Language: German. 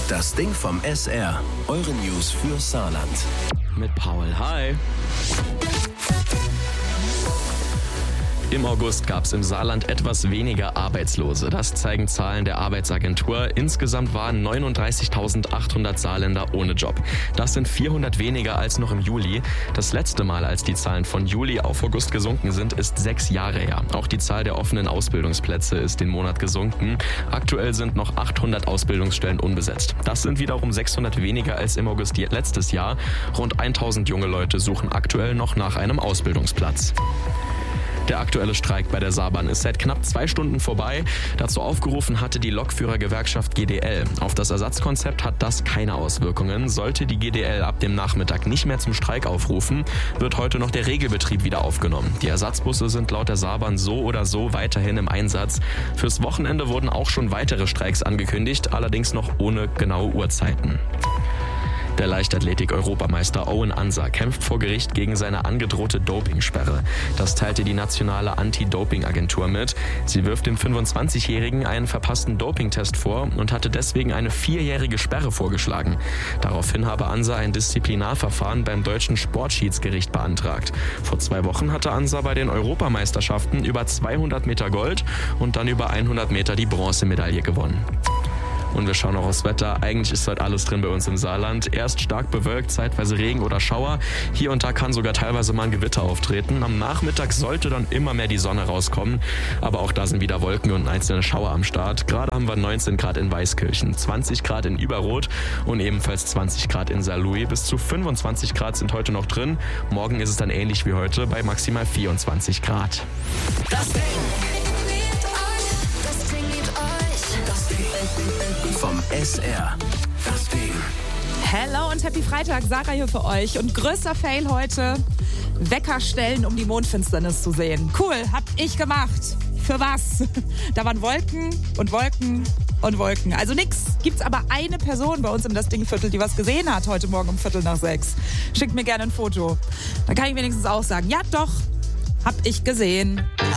Das Ding vom SR. Eure News für Saarland. Mit Paul. Hi. Im August gab es im Saarland etwas weniger Arbeitslose. Das zeigen Zahlen der Arbeitsagentur. Insgesamt waren 39.800 Saarländer ohne Job. Das sind 400 weniger als noch im Juli. Das letzte Mal, als die Zahlen von Juli auf August gesunken sind, ist 6 Jahre her. Auch die Zahl der offenen Ausbildungsplätze ist den Monat gesunken. Aktuell sind noch 800 Ausbildungsstellen unbesetzt. Das sind wiederum 600 weniger als im August letztes Jahr. Rund 1000 junge Leute suchen aktuell noch nach einem Ausbildungsplatz. Der aktuelle Streik bei der Saarbahn ist seit knapp 2 Stunden vorbei. Dazu aufgerufen hatte die Lokführergewerkschaft GDL. Auf das Ersatzkonzept hat das keine Auswirkungen. Sollte die GDL ab dem Nachmittag nicht mehr zum Streik aufrufen, wird heute noch der Regelbetrieb wieder aufgenommen. Die Ersatzbusse sind laut der Saarbahn so oder so weiterhin im Einsatz. Fürs Wochenende wurden auch schon weitere Streiks angekündigt, allerdings noch ohne genaue Uhrzeiten. Der Leichtathletik-Europameister Owen Ansa kämpft vor Gericht gegen seine angedrohte Dopingsperre. Das teilte die nationale Anti-Doping-Agentur mit. Sie wirft dem 25-Jährigen einen verpassten Dopingtest vor und hatte deswegen eine 4-jährige Sperre vorgeschlagen. Daraufhin habe Ansa ein Disziplinarverfahren beim deutschen Sportschiedsgericht beantragt. Vor 2 Wochen hatte Ansa bei den Europameisterschaften über 200 Meter Gold und dann über 100 Meter die Bronzemedaille gewonnen. Und wir schauen noch aufs Wetter. Eigentlich ist heute alles drin bei uns im Saarland. Erst stark bewölkt, zeitweise Regen oder Schauer. Hier und da kann sogar teilweise mal ein Gewitter auftreten. Am Nachmittag sollte dann immer mehr die Sonne rauskommen. Aber auch da sind wieder Wolken und einzelne Schauer am Start. Gerade haben wir 19 Grad in Weißkirchen, 20 Grad in Überrot und ebenfalls 20 Grad in Saarlouis. Bis zu 25 Grad sind heute noch drin. Morgen ist es dann ähnlich wie heute bei maximal 24 Grad. Das Ding. Vom SR. Das Ding. Hello und Happy Freitag, Sarah hier für euch. Und größter Fail heute, Wecker stellen, um die Mondfinsternis zu sehen. Cool, hab ich gemacht. Für was? Da waren Wolken und Wolken und Wolken. Also nix. Gibt's aber eine Person bei uns im Das Ding-Viertel, die was gesehen hat heute Morgen um 5:45. Schickt mir gerne ein Foto. Dann kann ich wenigstens auch sagen, ja doch, hab ich gesehen.